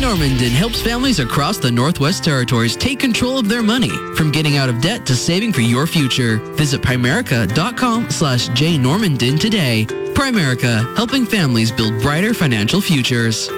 Normandin helps families across the Northwest Territories take control of their money, from getting out of debt to saving for your future. Visit Primerica.com/jnormandin today. Primerica, helping families build brighter financial futures.